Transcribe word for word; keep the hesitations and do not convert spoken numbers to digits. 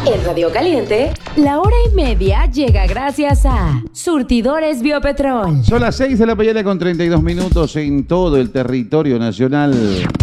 En Radio Caliente, la hora y media llega gracias a Surtidores Biopetrol. Son las seis de la mañana con treinta y dos minutos en todo el territorio nacional.